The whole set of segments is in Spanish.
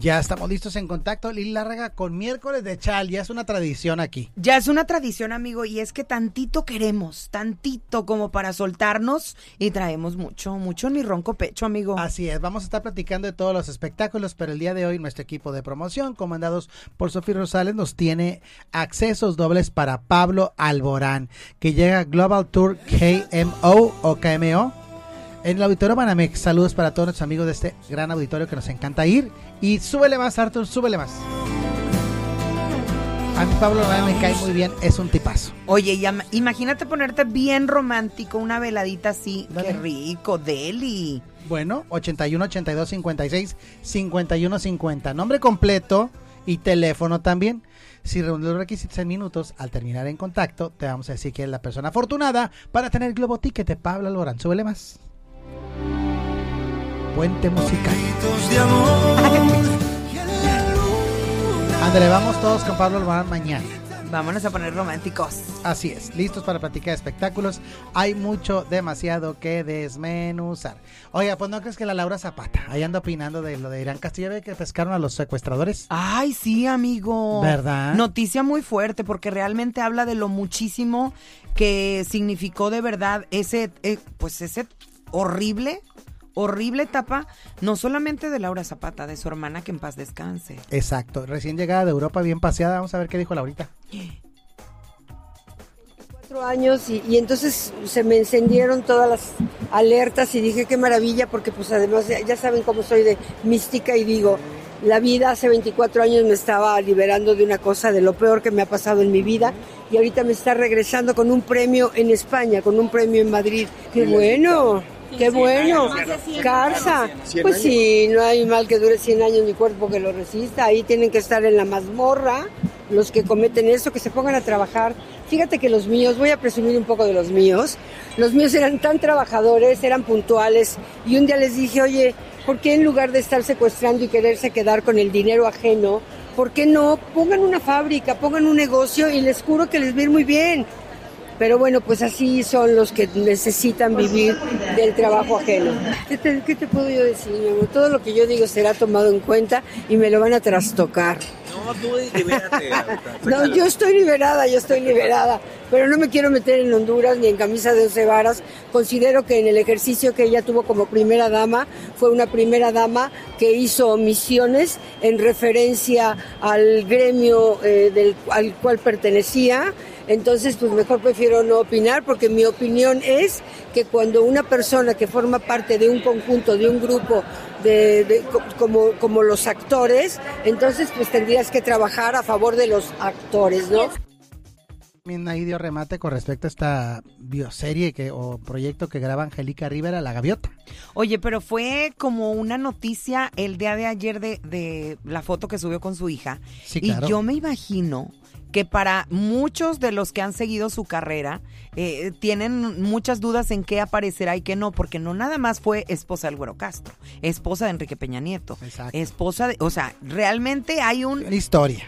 Ya estamos listos en contacto, Lili Lárraga, con miércoles de Chal. Ya es una tradición aquí. Ya es una tradición, amigo, y es que tantito queremos, tantito como para soltarnos, y traemos mucho en mi ronco pecho, amigo. Así es, vamos a estar platicando de todos los espectáculos, pero el día de hoy nuestro equipo de promoción, comandados por Sofía Rosales, nos tiene accesos dobles para Pablo Alborán, que llega a Global Tour KMO o KMO en el Auditorio Banamex. Saludos para todos nuestros amigos de este gran auditorio que nos encanta ir. Y súbele más, Arthur, súbele más. A mí Pablo Alborán me cae muy bien, es un tipazo. Oye, imagínate ponerte bien romántico, una veladita así. Dale. Qué rico, deli. Bueno, 81 82 56 51 50. Nombre completo y teléfono también. Si reúnes los requisitos en minutos, al terminar en contacto, te vamos a decir que es la persona afortunada para tener el Globo Ticket de Pablo Alborán. Súbele más. Puente musical. Ándale, vamos todos con Pablo Alborán mañana. Vámonos a poner románticos. Así es, listos para platicar de espectáculos. Hay mucho, demasiado que desmenuzar. Oiga, pues ¿no crees que la Laura Zapata ahí anda opinando de lo de Irán Castillo, ve que pescaron a los secuestradores? Ay, sí, amigo. ¿Verdad? Noticia muy fuerte, porque realmente habla de lo muchísimo que significó de verdad ese horrible etapa, no solamente de Laura Zapata, de su hermana, que en paz descanse. Exacto, recién llegada de Europa, bien paseada. Vamos a ver qué dijo Laurita. 4 años y entonces se me encendieron todas las alertas y dije qué maravilla, porque pues además ya saben cómo soy de mística y digo, la vida hace 24 años me estaba liberando de una cosa, de lo peor que me ha pasado en mi vida, y ahorita me está regresando con un premio en España, con un premio en Madrid. ¡Qué bueno! ¡Qué bueno! Carza. Pues sí, no hay mal que dure 100 años ni cuerpo que lo resista. Ahí tienen que estar en la mazmorra los que cometen eso, que se pongan a trabajar. Fíjate que los míos, voy a presumir un poco de los míos eran tan trabajadores, eran puntuales, y un día les dije, oye, ¿por qué en lugar de estar secuestrando y quererse quedar con el dinero ajeno, por qué no pongan una fábrica, pongan un negocio y les juro que les va a ir muy bien? Pero bueno, pues así son los que necesitan vivir del trabajo ajeno. ¿Qué te puedo yo decir, mi amor? Todo lo que yo digo será tomado en cuenta y me lo van a trastocar. No, tú libérate. No, yo estoy liberada, pero no me quiero meter en Honduras ni en camisa de 11 varas. Considero que en el ejercicio que ella tuvo como primera dama, fue una primera dama que hizo misiones en referencia al gremio al cual pertenecía. Entonces, pues mejor prefiero no opinar, porque mi opinión es que cuando una persona que forma parte de un conjunto, de un grupo, como los actores, entonces pues tendrías que trabajar a favor de los actores, ¿no? También ahí dio remate con respecto a esta bioserie o proyecto que graba Angélica Rivera, La Gaviota. Oye, pero fue como una noticia el día de ayer de la foto que subió con su hija. Sí, claro. Y yo me imagino que para muchos de los que han seguido su carrera, tienen muchas dudas en qué aparecerá y qué no, porque no nada más fue esposa del Güero Castro, esposa de Enrique Peña Nieto, exacto, esposa de, o sea, realmente hay una historia.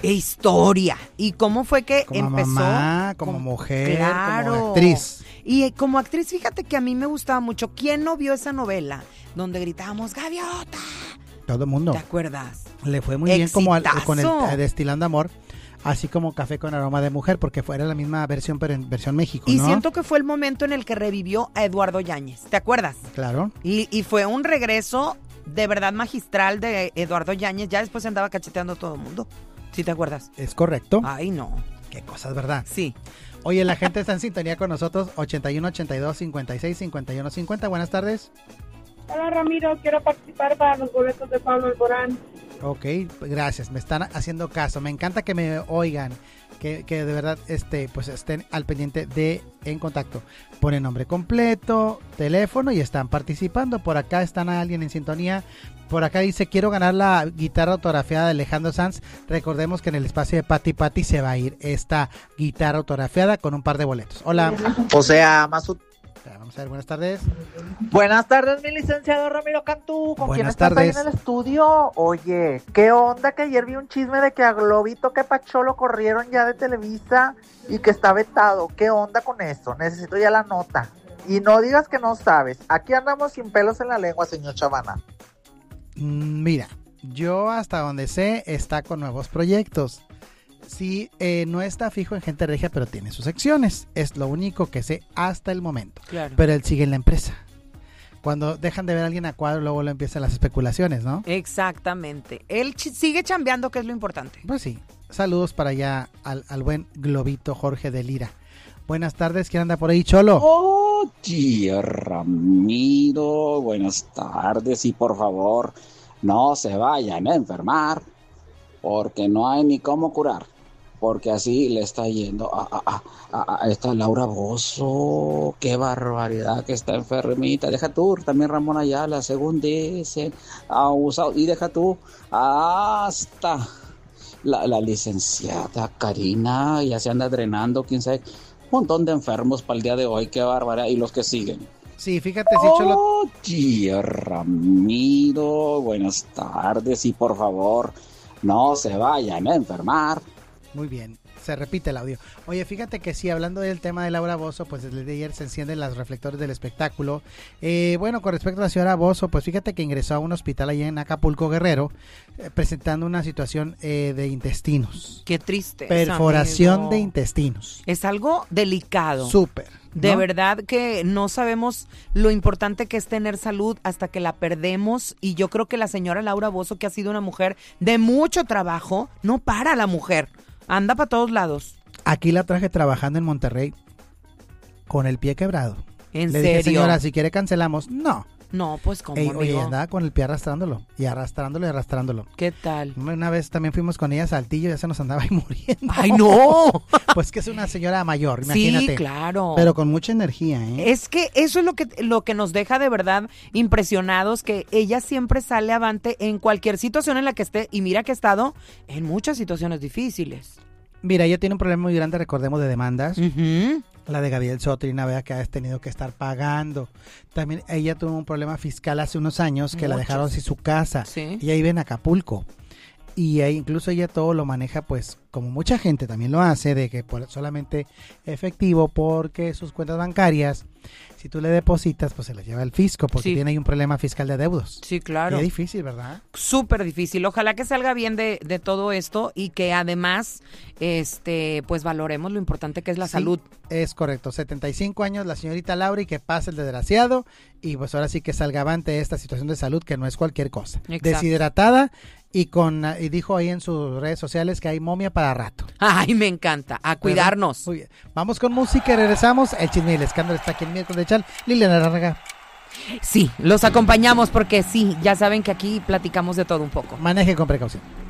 ¿Y cómo fue que como empezó? Mamá, como mujer, claro, como actriz. Y como actriz, fíjate que a mí me gustaba mucho. ¿Quién no vio esa novela donde gritábamos ¡Gaviota! Todo el mundo. ¿Te acuerdas? Le fue muy bien como con el Destilando Amor. Así como Café con Aroma de Mujer, porque fuera la misma versión, pero en versión México, y ¿no? siento que fue el momento en el que revivió a Eduardo Yáñez, ¿te acuerdas? Claro. Y fue un regreso de verdad magistral de Eduardo Yáñez, ya después se andaba cacheteando a todo el mundo, ¿sí te acuerdas? Es correcto. Ay, no. Qué cosas, ¿verdad? Sí. Oye, la gente está en sintonía con nosotros, 81 82 56 51 50, buenas tardes. Hola Ramiro, quiero participar para los boletos de Pablo Alborán. Ok, gracias, me están haciendo caso, me encanta que me oigan, que de verdad pues estén al pendiente de En Contacto. Ponen nombre completo, teléfono y están participando. Por acá están alguien en sintonía. Por acá dice, quiero ganar la guitarra autografiada de Alejandro Sanz. Recordemos que en el espacio de Pati se va a ir esta guitarra autografiada con un par de boletos. Hola. O sea, Masut. Vamos a ver, buenas tardes. Buenas tardes, mi licenciado Ramiro Cantú. ¿Con quién estás ahí en el estudio? Oye, ¿qué onda? Que ayer vi un chisme de que a Globito que Pachó lo corrieron ya de Televisa y que está vetado. ¿Qué onda con eso? Necesito ya la nota. Y no digas que no sabes. Aquí andamos sin pelos en la lengua, señor Chavana. Mira, Yo hasta donde sé está con nuevos proyectos. Sí, no está fijo en Gente Regia, pero tiene sus secciones. Es lo único que sé hasta el momento. Claro. Pero él sigue en la empresa. Cuando dejan de ver a alguien a cuadro, luego empiezan las especulaciones, ¿no? Exactamente. Él sigue chambeando, que es lo importante. Pues sí. Saludos para allá al buen Globito Jorge de Lira. Buenas tardes, ¿quién anda por ahí, Cholo? Oh, tío Ramiro, buenas tardes. Y por favor, no se vayan a enfermar, porque no hay ni cómo curar. Porque así le está yendo a esta Laura Bozzo. Qué barbaridad que está enfermita. Deja tú, también Ramón Ayala, según dicen, abusado. Y deja tú, hasta la licenciada Karina ya se anda drenando, quién sabe. Un montón de enfermos para el día de hoy, qué barbaridad. Y los que siguen. Sí, fíjate, sí, Cholo. Oh, tío Ramiro, buenas tardes. Y por favor, no se vayan a enfermar. Muy bien, se repite el audio. Oye, fíjate que sí, hablando del tema de Laura Bozzo, pues desde ayer se encienden los reflectores del espectáculo. Bueno, con respecto a la señora Bozzo, pues fíjate que ingresó a un hospital allá en Acapulco, Guerrero, presentando una situación de intestinos. Qué triste. Perforación amigo. de intestinos. Es algo delicado. Súper. De ¿no? verdad que no sabemos lo importante que es tener salud hasta que la perdemos, y yo creo que la señora Laura Bozzo, que ha sido una mujer de mucho trabajo, no para la mujer, anda para todos lados. Aquí la traje trabajando en Monterrey con el pie quebrado. ¿En Le serio? dije, señora, si quiere cancelamos. No. No, pues como amigo. Oye, andaba con el pie arrastrándolo y arrastrándolo y arrastrándolo. ¿Qué tal? Una vez también fuimos con ella a Saltillo y ya se nos andaba ahí muriendo. ¡Ay, no! Pues que es una señora mayor, imagínate. Sí, claro. Pero con mucha energía, ¿eh? Es que eso es lo que nos deja de verdad impresionados, que ella siempre sale avante en cualquier situación en la que esté, y mira que ha estado en muchas situaciones difíciles. Mira, ella tiene un problema muy grande, recordemos, de demandas. Uh-huh. La de Gabriel Soto y una vez que has tenido que estar pagando. También ella tuvo un problema fiscal hace unos años que la dejaron sin su casa. Sí. Ella vive en Acapulco. Y incluso ella todo lo maneja, pues, como mucha gente también lo hace, de que solamente efectivo, porque sus cuentas bancarias, si tú le depositas, pues se las lleva el fisco, porque Sí. tiene ahí un problema fiscal de adeudos. Sí, claro. Qué difícil, ¿verdad? Súper difícil. Ojalá que salga bien de todo esto, y que además, pues valoremos lo importante que es la Sí, salud. Es correcto, 75 años la señorita Laura, y que pase el desgraciado, y pues ahora sí que salga avante esta situación de salud, que no es cualquier cosa. Exacto. Deshidratada, y dijo ahí en sus redes sociales que hay momia para rato. Ay, me encanta. A cuidarnos. Muy bien. Vamos con música y regresamos. El chisme y el escándalo está aquí en Miércoles de Chal. Liliana Larraga. Sí, los acompañamos porque sí, ya saben que aquí platicamos de todo un poco. Maneje con precaución.